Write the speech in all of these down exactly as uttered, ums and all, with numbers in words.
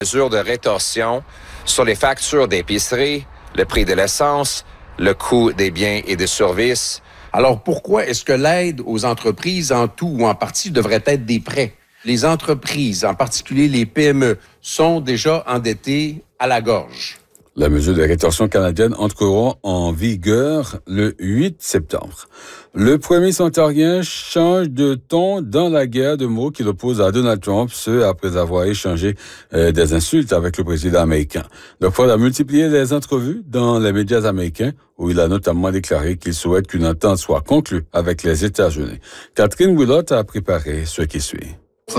Mesures de rétorsion sur les factures d'épicerie, le prix de l'essence, le coût des biens et des services. Alors pourquoi est-ce que l'aide aux entreprises en tout ou en partie devrait être des prêts? Les entreprises, en particulier les P M E, sont déjà endettées à la gorge. La mesure de rétorsion canadienne entrera en vigueur le huit septembre. Le premier ministre ontarien change de ton dans la guerre de mots qu'il oppose à Donald Trump, ce après avoir échangé euh, des insultes avec le président américain. Le Ford a multiplié les entrevues dans les médias américains où il a notamment déclaré qu'il souhaite qu'une entente soit conclue avec les États-Unis. Catherine Willott a préparé ce qui suit.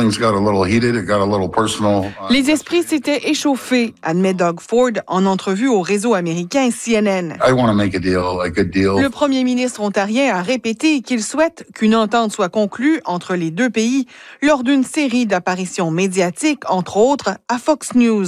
Les esprits s'étaient échauffés, admet Doug Ford en entrevue au réseau américain C N N. Le premier ministre ontarien a répété qu'il souhaite qu'une entente soit conclue entre les deux pays lors d'une série d'apparitions médiatiques, entre autres à Fox News.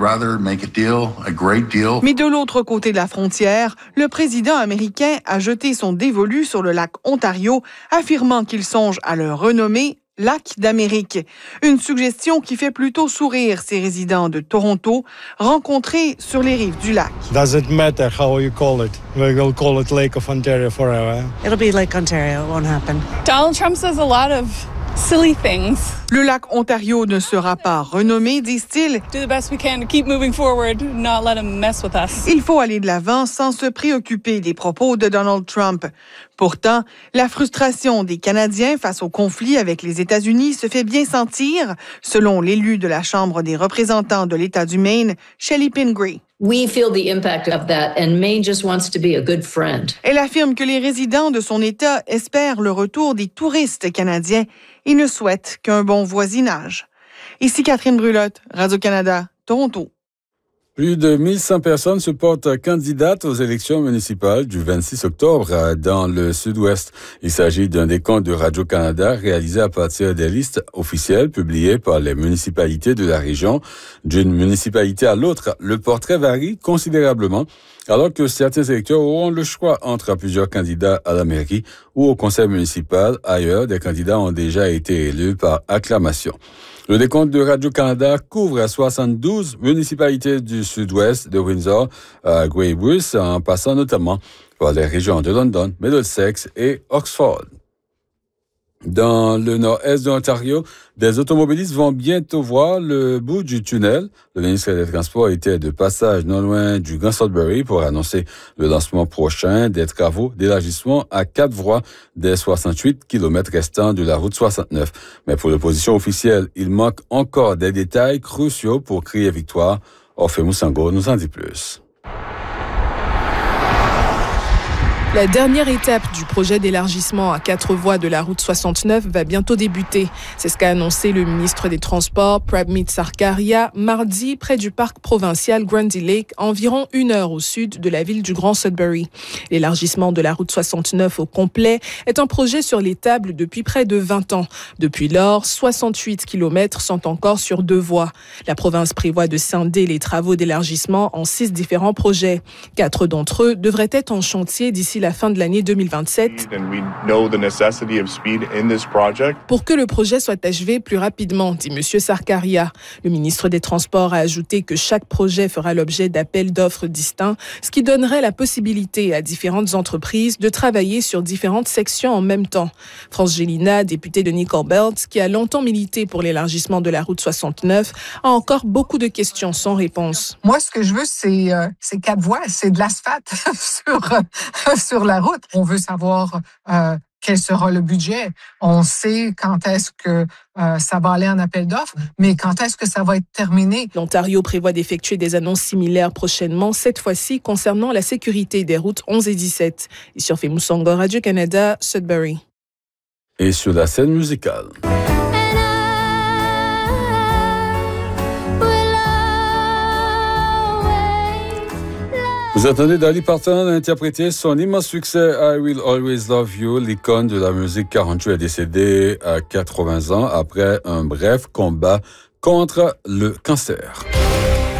Mais de l'autre côté de la frontière, le président américain a jeté son dévolu sur le lac Ontario, affirmant qu'il songe à le renommer Lac d'Amérique, une suggestion qui fait plutôt sourire ses résidents de Toronto rencontrés sur les rives du lac. Does it matter how you call it? We will call it Lake of Ontario forever. It'll be Lake Ontario. It won't happen. Donald Trump says a lot of silly things. Le lac Ontario ne sera pas renommé, disent-ils. Do the best we can to keep moving forward, not let him mess with us. Il faut aller de l'avant sans se préoccuper des propos de Donald Trump. Pourtant, la frustration des Canadiens face au conflit avec les États-Unis se fait bien sentir, selon l'élu de la Chambre des représentants de l'État du Maine, Shelley Pingree. We feel the impact of that, and Maine just wants to be a good friend. Elle affirme que les résidents de son État espèrent le retour des touristes canadiens et ne souhaitent qu'un bon voisinage. Ici Catherine Brulotte, Radio-Canada, Toronto. Plus de mille cent personnes se portent candidates aux élections municipales du vingt-six octobre dans le sud-ouest. Il s'agit d'un décompte de Radio-Canada réalisé à partir des listes officielles publiées par les municipalités de la région. D'une municipalité à l'autre, le portrait varie considérablement, alors que certains électeurs auront le choix entre plusieurs candidats à la mairie ou au conseil municipal. Ailleurs, des candidats ont déjà été élus par acclamation. Le décompte de Radio-Canada couvre soixante-douze municipalités du sud-ouest de Windsor à Grey Bruce, en passant notamment par les régions de London, Middlesex et Oxford. Dans le nord-est de l'Ontario, des automobilistes vont bientôt voir le bout du tunnel. Le ministre des Transports était de passage non loin du Grand Sudbury pour annoncer le lancement prochain des travaux d'élargissement à quatre voies des soixante-huit kilomètres restants de la route soixante-neuf. Mais pour l'opposition officielle, il manque encore des détails cruciaux pour crier victoire. Orphée Moussango nous en dit plus. La dernière étape du projet d'élargissement à quatre voies de la route soixante-neuf va bientôt débuter. C'est ce qu'a annoncé le ministre des Transports, Prabmeet Sarkaria, mardi près du parc provincial Grundy Lake, environ une heure au sud de la ville du Grand Sudbury. L'élargissement de la route soixante-neuf au complet est un projet sur les tables depuis près de vingt ans. Depuis lors, soixante-huit kilomètres sont encore sur deux voies. La province prévoit de scinder les travaux d'élargissement en six différents projets. Quatre d'entre eux devraient être en chantier d'ici la fin de l'année deux mille vingt-sept. Pour que le projet soit achevé plus rapidement, dit M. Sarkaria. Le ministre des Transports a ajouté que chaque projet fera l'objet d'appels d'offres distincts, ce qui donnerait la possibilité à différentes entreprises de travailler sur différentes sections en même temps. France Gélina, députée de Nickel Belt, qui a longtemps milité pour l'élargissement de la route soixante-neuf, a encore beaucoup de questions sans réponse. Moi, ce que je veux, c'est, euh, c'est quatre voies, c'est de l'asphalte sur, euh, sur la route. On veut savoir euh, quel sera le budget. On sait quand est-ce que euh, ça va aller en appel d'offres, mais quand est-ce que ça va être terminé. L'Ontario prévoit d'effectuer des annonces similaires prochainement, cette fois-ci concernant la sécurité des routes onze et dix-sept. Et sur Moussango, Radio-Canada, Sudbury. Et sur la scène musicale. Vous attendez Dolly Parton interpréter son immense succès I Will Always Love You. L'icône de la musique country est décédée à quatre-vingts ans après un bref combat contre le cancer.